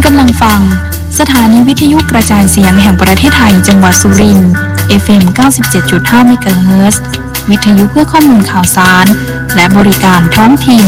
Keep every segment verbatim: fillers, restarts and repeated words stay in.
กำลังฟังสถานีวิทยุกระจายเสียงแห่งประเทศไทยจังหวัดสุรินทร์ เอฟ เอ็ม เก้าสิบเจ็ดจุดห้า เมกะเฮิรตซ์ วิทยุเพื่อข้อมูลข่าวสารและบริการท้องถิ่น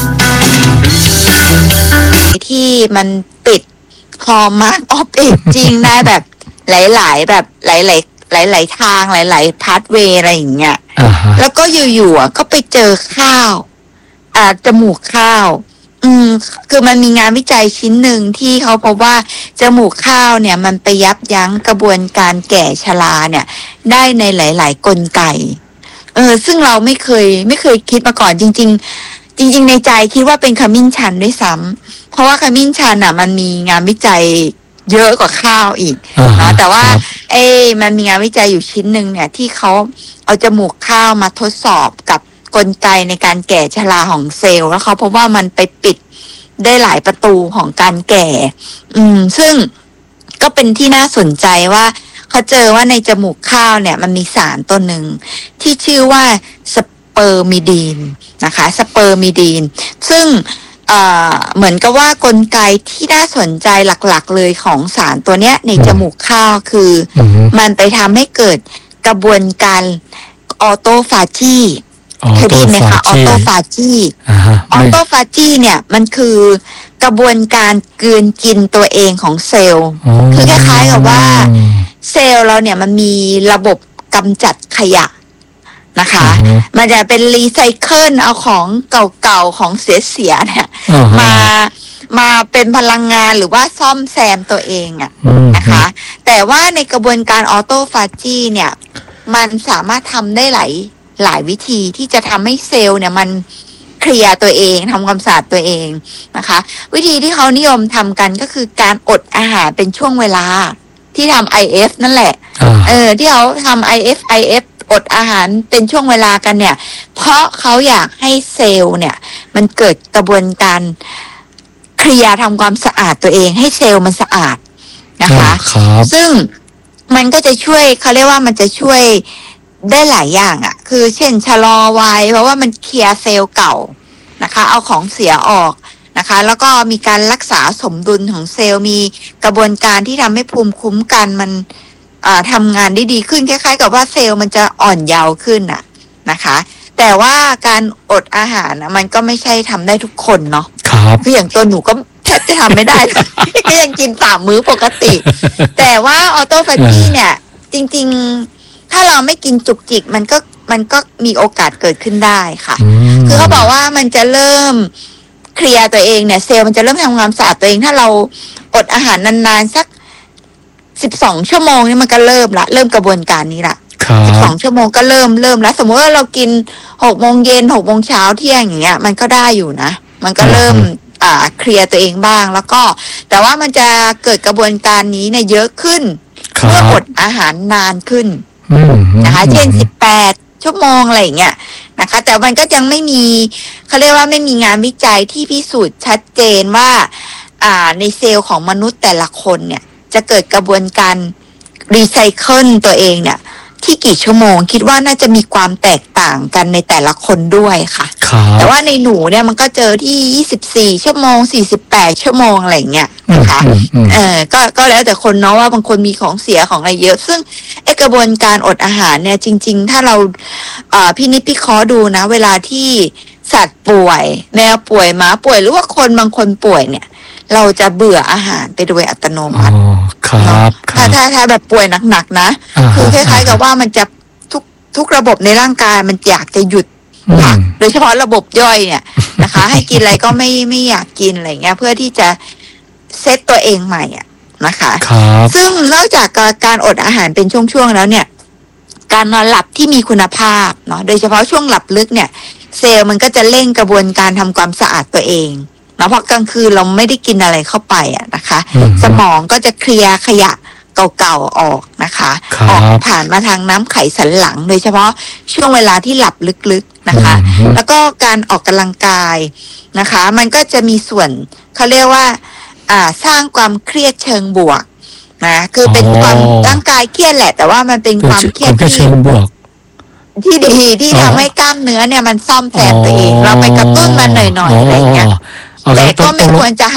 ที่มันปิดคอมาร์กออฟเอกจริงได้แบบหลายๆแบบหลายๆหลายๆทางหลายๆพาสเวย์อะไรอย่างเงี้ย uh-huh. แล้วก็อยู่ๆก็ไปเจอข้าวอ่าจมูกข้าวอืมคือมันมีงานวิจัยชิ้นหนึ่งที่เขาพบว่าจมูกข้าวเนี่ยมันไปยับยั้งกระบวนการแก่ชราเนี่ยได้ในหลายๆกลไกเออซึ่งเราไม่เคยไม่เคยคิดมาก่อนจริงๆจริงๆในใจคิดว่าเป็นขมิ้นชันด้วยซ้ำเพราะว่าขมิ้นชันอ่ะมันมีงานวิจัยเยอะกว่าข้าวอีก uh-huh. นะแต่ว่าเอ้มันมีงานวิจัยอยู่ชิ้นหนึ่งเนี่ยที่เขาเอาจมูกข้าวมาทดสอบกับกลไกในการแก่ชราของเซลล์แล้วเขาพบว่ามันไปปิดได้หลายประตูของการแก่อืมซึ่งก็เป็นที่น่าสนใจว่าเขาเจอว่าในจมูกข้าวเนี่ยมันมีสารตัวหนึ่งที่ชื่อว่าสเปอร์มิดีนนะคะสเปอร์มิดีนซึ่งเอ่อเหมือนกับว่ากลไกที่น่าสนใจหลักๆเลยของสารตัวเนี้ยในจมูกข้าวคือ mm-hmm. มันไปทำให้เกิดกระบวนการออโตฟาจีเคยได้ยินไหมคะออโตฟาจีออโตฟาจีเนี่ยมันคือกระบวนการกลืนกินตัวเองของเซลล์คือคล้ายๆกับว่าเซลล์เราเนี่ยมันมีระบบกำจัดขยะนะคะ uh-huh. มันจะเป็นรีไซเคิลเอาของเก่าๆของเสียๆเนี่ย uh-huh. มามาเป็นพลังงานหรือว่าซ่อมแซมตัวเองอะ uh-huh. นะคะแต่ว่าในกระบวนการออโตฟาจีเนี่ยมันสามารถทำได้หลายหลายวิธีที่จะทำให้เซลล์เนี่ยมันเคลียร์ตัวเองทำความสะอาดตัวเองนะคะวิธีที่เขานิยมทำกันก็คือการอดอาหารเป็นช่วงเวลาที่ทำ ไอ เอฟ นั่นแหละ uh-huh. เออที่เขาทำ ไอ เอฟ ไอ เอฟอดอาหารเป็นช่วงเวลากันเนี่ยเพราะเขาอยากให้เซลล์เนี่ยมันเกิดกระบวนการเคลียร์ทำความสะอาดตัวเองให้เซลล์มันสะอาดนะคะซึ่งมันก็จะช่วยเขาเรียกว่ามันจะช่วยได้หลายอย่างอ่ะคือเช่นชะลอวัยเพราะว่ามันเคลียร์เซลล์เก่านะคะเอาของเสียออกนะคะแล้วก็มีการรักษาสมดุลของเซลล์มีกระบวนการที่ทำให้ภูมิคุ้มกันมันทำงานได้ดีขึ้นคล้ายๆกับว่าเซลล์มันจะอ่อนเยาว์ขึ้นน่ะนะคะแต่ว่าการอดอาหารนะมันก็ไม่ใช่ทำได้ทุกคนเนาะคืออย่างตัวหนูก็แทบจะทำไม่ได้ ก็ยังกินสามมื้อปกติ แต่ว่าออโตฟาจีเนี่ยจริงๆถ้าเราไม่กินจุกจิกมันก็มันก็มีโอกาสเกิดขึ้นได้ค่ะคือเขาบอกว่ามันจะเริ่มเคลียร์ตัวเองเนี่ยเซลล์มันจะเริ่มทำความสะอาดตัวเองถ้าเราอดอาหารนานๆสักสิบสองชั่วโมงนี่มันก็เริ่มละเริ่มกระบวนการนี้ละสิบสองชั่วโมงก็เริ่มเริ่มแล้วสมมติว่าเรากินหกโมงเย็นหกโมงเช้าเที่ยงอย่างเงี้ยมันก็ได้อยู่นะมันก็เริ่มอ่าเคลียร์ตัวเองบ้างแล้วก็แต่ว่ามันจะเกิดกระบวนการนี้เนี่ยเยอะขึ้นเมื่ออดอาหารนานขึ้นนะคะเช่นสิบแปดชั่วโมงอะไรอย่างเงี้ยนะคะแต่มันก็ยังไม่มีเขาเรียกว่าไม่มีงานวิจัยที่พิสูจน์ชัดเจนว่าอ่าในเซลล์ของมนุษย์แต่ละคนเนี่ยจะเกิดกระบวนการรีไซเคิลตัวเองเนี่ยที่กี่ชั่วโมงคิดว่าน่าจะมีความแตกต่างกันในแต่ละคนด้วยค่ะแต่ว่าในหนูเนี่ยมันก็เจอที่ยี่สิบสี่ชั่วโมงสี่สิบแปดชั่วโมงอะไรอย่างเงี้ยนะคะเออก็ก็แล้วแต่คนเนาะว่าบางคนมีของเสียของอะไรเยอะซึ่งไอกระบวนการอดอาหารเนี่ยจริงๆถ้าเราเอ่อพี่นิดพี่เคาะดูนะเวลาที่สัตว์ป่วยแมวป่วยหมาป่วยหรือว่าคนบางคนป่วยเนี่ยเราจะเบื่ออาหารไปโดยอัตโนมัติครับถ้าถ้าถ้าแบบป่วยหนักๆนะคือคล้ายๆกับว่ามันจะทุกทุกระบบในร่างกายมันอยากจะหยุดพักโดยเฉพาะระบบย่อยเนี่ยนะคะให้กินอะไรก็ไม่ไม่อยากกินอะไรเงี้ยเพื่อที่จะเซตตัวเองใหม่อ่ะนะคะซึ่งนอกจากการอดอาหารเป็นช่วงๆแล้วเนี่ยการนอนหลับที่มีคุณภาพเนาะโดยเฉพาะช่วงหลับลึกเนี่ยเซลล์มันก็จะเร่งกระบวนการทำความสะอาดตัวเองนะเพราะกลางคืนเราไม่ได้กินอะไรเข้าไปอ่ะนะคะสมองก็จะเคลียร์ขยะเก่าๆออกนะคะออกผ่านมาทางน้ำไขสันหลังโดยเฉพาะช่วงเวลาที่หลับลึกๆนะคะแล้วก็การออกกำลังกายนะคะมันก็จะมีส่วนเขาเรียกว่าอ่าสร้างความเครียดเชิงบวกนะคือเป็นความร่างกายเครียดแหละแต่ว่ามันเป็นความเครียดที่เชิงบวกที่ดีที่ทำให้กล้ามเนื้อเนี่ยมันซ่อมแซมตัวเองเราไปกระตุ้นมันหน่อยๆอะไรอย่างเงี้ยแต่ก็ไม่ควรจะ